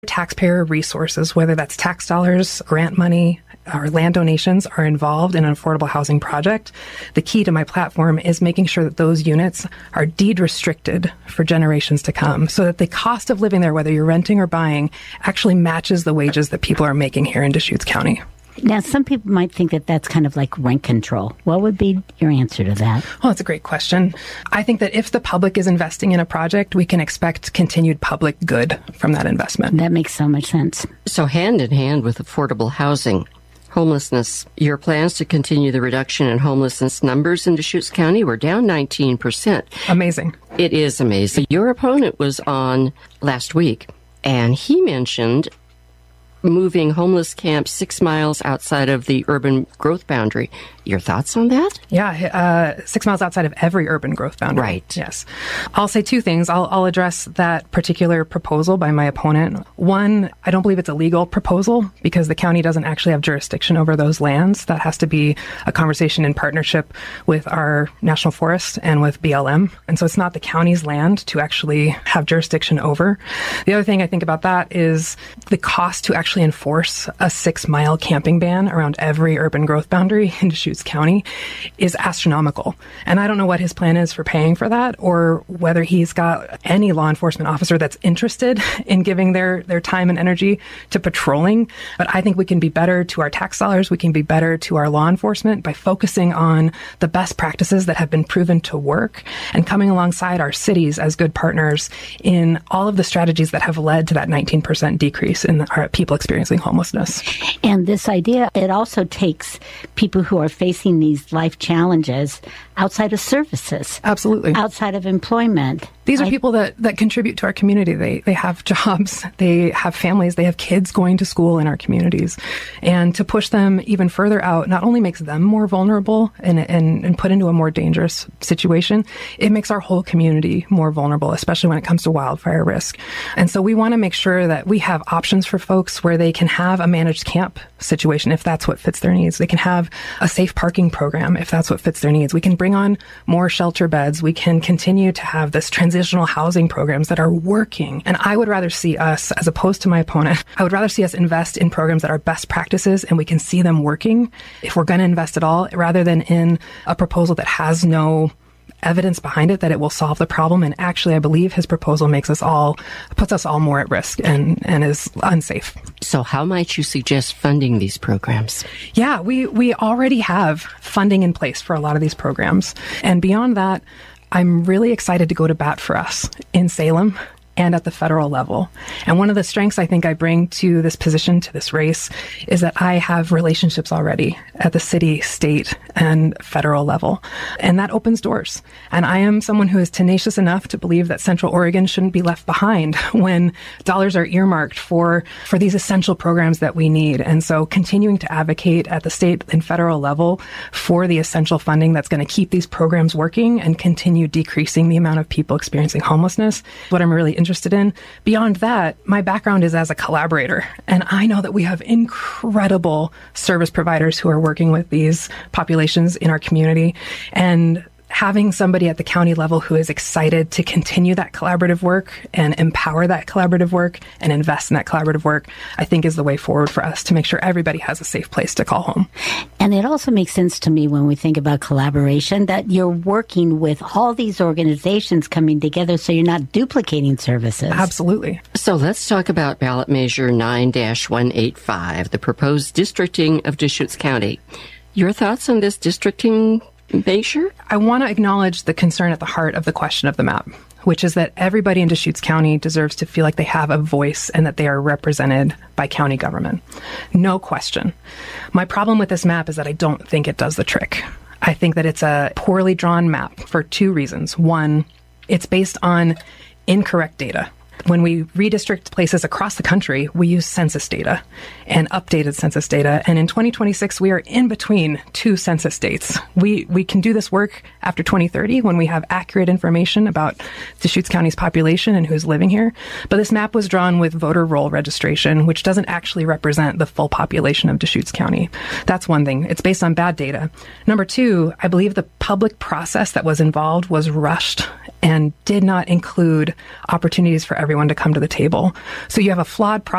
taxpayer resources, whether that's tax dollars, grant money, or land donations, are involved in an affordable housing project, the key to my platform is making sure that those units are deed restricted for generations to come, so that the cost of living there, whether you're renting or buying, actually matches the wages that people are making here in Deschutes County. Now, some people might think that that's kind of like rent control. What would be your answer to that? Well, that's a great question. I think that if the public is investing in a project, we can expect continued public good from that investment. That makes so much sense. So hand in hand with affordable housing, homelessness, your plans to continue the reduction in homelessness numbers in Deschutes County were down 19%. Amazing. It is amazing. Your opponent was on last week, and he mentioned moving homeless camps 6 miles outside of the urban growth boundary. Your thoughts on that? Yeah, 6 miles outside of every urban growth boundary. Right. Yes. I'll say two things. I'll address that particular proposal by my opponent. One, I don't believe it's a legal proposal because the county doesn't actually have jurisdiction over those lands. That has to be a conversation in partnership with our National Forest and with BLM. And so it's not the county's land to actually have jurisdiction over. The other thing I think about that is the cost to actually enforce a 6-mile camping ban around every urban growth boundary in Deschutes County is astronomical. And I don't know what his plan is for paying for that, or whether he's got any law enforcement officer that's interested in giving their time and energy to patrolling. But I think we can be better to our tax dollars. We can be better to our law enforcement by focusing on the best practices that have been proven to work and coming alongside our cities as good partners in all of the strategies that have led to that 19% decrease in our people experiencing homelessness. And this idea, it also takes people who are facing these life challenges outside of services. Absolutely. Outside of employment. These are people that contribute to our community. They have jobs, they have families, they have kids going to school in our communities. And to push them even further out not only makes them more vulnerable and put into a more dangerous situation, it makes our whole community more vulnerable, especially when it comes to wildfire risk. And so we want to make sure that we have options for folks where they can have a managed camp situation if that's what fits their needs. They can have a safe parking program if that's what fits their needs. We can bring on more shelter beds. We can continue to have this transitional housing programs that are working. And I would rather see us, as opposed to my opponent, I would rather see us invest in programs that are best practices and we can see them working if we're going to invest at all, rather than in a proposal that has no evidence behind it that it will solve the problem. And actually, I believe his proposal puts us all more at risk and is unsafe. So how might you suggest funding these programs? Yeah, we already have funding in place for a lot of these programs. And beyond that, I'm really excited to go to bat for us in Salem and at the federal level. And one of the strengths I think I bring to this position, to this race, is that I have relationships already at the city, state, and federal level. And that opens doors. And I am someone who is tenacious enough to believe that Central Oregon shouldn't be left behind when dollars are earmarked for these essential programs that we need. And so continuing to advocate at the state and federal level for the essential funding that's going to keep these programs working and continue decreasing the amount of people experiencing homelessness, what I'm really interested in. Beyond that, my background is as a collaborator, and I know that we have incredible service providers who are working with these populations in our community, and having somebody at the county level who is excited to continue that collaborative work and empower that collaborative work and invest in that collaborative work, I think is the way forward for us to make sure everybody has a safe place to call home. And it also makes sense to me when we think about collaboration that you're working with all these organizations coming together so you're not duplicating services. Absolutely. So let's talk about ballot measure 9-185, the proposed districting of Deschutes County. Your thoughts on this districting measure? I want to acknowledge the concern at the heart of the question of the map, which is that everybody in Deschutes County deserves to feel like they have a voice and that they are represented by county government. No question. My problem with this map is that I don't think it does the trick. I think that it's a poorly drawn map for two reasons. One, it's based on incorrect data. When we redistrict places across the country, we use census data and updated census data. And in 2026, we are in between two census dates. We can do this work after 2030 when we have accurate information about Deschutes County's population and who's living here. But this map was drawn with voter roll registration, which doesn't actually represent the full population of Deschutes County. That's one thing. It's based on bad data. Number two, I believe the public process that was involved was rushed and did not include opportunities for everyone to come to the table. So you have a flawed process